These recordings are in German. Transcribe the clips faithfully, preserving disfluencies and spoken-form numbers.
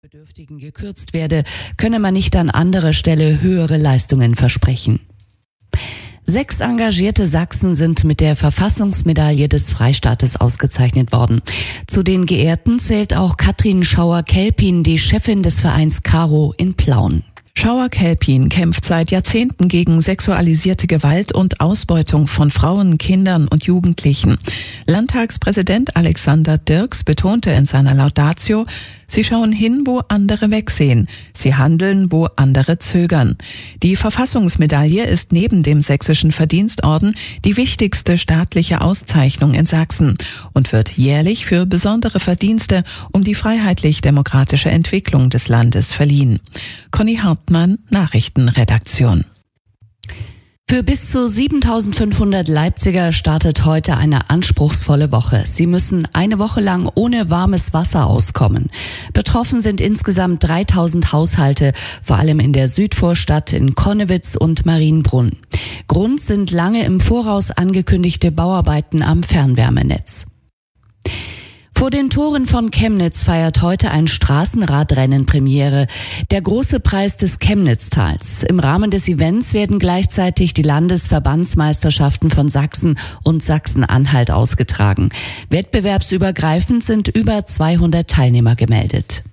Bedürftigen gekürzt werde, könne man nicht an anderer Stelle höhere Leistungen versprechen. Sechs engagierte Sachsen sind mit der Verfassungsmedaille des Freistaates ausgezeichnet worden. Zu den Geehrten zählt auch Katrin Schauer-Kelpin, die Chefin des Vereins Caro in Plauen. Schauer-Kelpin kämpft seit Jahrzehnten gegen sexualisierte Gewalt und Ausbeutung von Frauen, Kindern und Jugendlichen. Landtagspräsident Alexander Dirks betonte in seiner Laudatio, sie schauen hin, wo andere wegsehen. Sie handeln, wo andere zögern. Die Verfassungsmedaille ist neben dem Sächsischen Verdienstorden die wichtigste staatliche Auszeichnung in Sachsen und wird jährlich für besondere Verdienste um die freiheitlich-demokratische Entwicklung des Landes verliehen. Conny Hartmann, Nachrichtenredaktion. Für bis zu siebentausendfünfhundert Leipziger startet heute eine anspruchsvolle Woche. Sie müssen eine Woche lang ohne warmes Wasser auskommen. Betroffen sind insgesamt dreitausend Haushalte, vor allem in der Südvorstadt, in Connewitz und Marienbrunn. Grund sind lange im Voraus angekündigte Bauarbeiten am Fernwärmenetz. Vor den Toren von Chemnitz feiert heute ein Straßenradrennen Premiere, der große Preis des Chemnitztals. Im Rahmen des Events werden gleichzeitig die Landesverbandsmeisterschaften von Sachsen und Sachsen-Anhalt ausgetragen. Wettbewerbsübergreifend sind über zweihundert Teilnehmer gemeldet.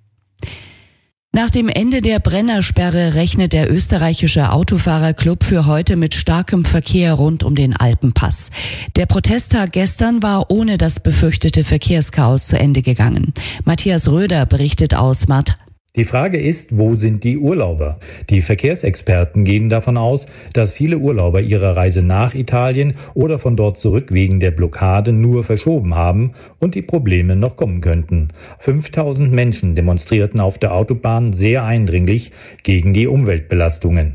Nach dem Ende der Brennersperre rechnet der österreichische Autofahrerclub für heute mit starkem Verkehr rund um den Alpenpass. Der Protesttag gestern war ohne das befürchtete Verkehrschaos zu Ende gegangen. Matthias Röder berichtet aus Mart. Die Frage ist, wo sind die Urlauber? Die Verkehrsexperten gehen davon aus, dass viele Urlauber ihre Reise nach Italien oder von dort zurück wegen der Blockade nur verschoben haben und die Probleme noch kommen könnten. fünftausend Menschen demonstrierten auf der Autobahn sehr eindringlich gegen die Umweltbelastungen.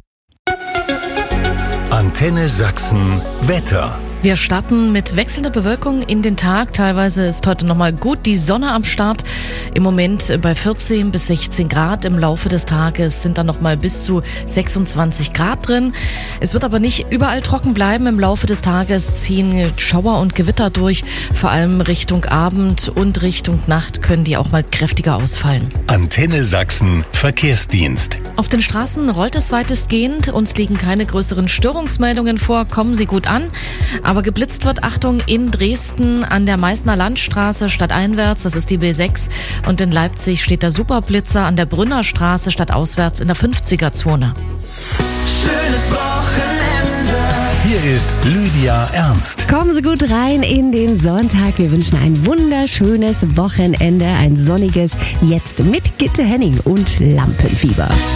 Antenne Sachsen Wetter. Wir starten mit wechselnder Bewölkung in den Tag. Teilweise ist heute nochmal gut die Sonne am Start. Im Moment bei vierzehn bis sechzehn Grad. Im Laufe des Tages sind dann nochmal bis zu sechsundzwanzig Grad drin. Es wird aber nicht überall trocken bleiben. Im Laufe des Tages ziehen Schauer und Gewitter durch. Vor allem Richtung Abend und Richtung Nacht können die auch mal kräftiger ausfallen. Antenne Sachsen Verkehrsdienst. Auf den Straßen rollt es weitestgehend. Uns liegen keine größeren Störungsmeldungen vor. Kommen Sie gut an. Aber geblitzt wird, Achtung, in Dresden an der Meißner Landstraße stadteinwärts, das ist die B sechs. Und in Leipzig steht der Superblitzer an der Brünner Straße stadtauswärts in der fünfziger-Zone. Schönes Wochenende. Hier ist Lydia Ernst. Kommen Sie gut rein in den Sonntag. Wir wünschen ein wunderschönes Wochenende, ein sonniges, jetzt mit Gitte Henning und Lampenfieber.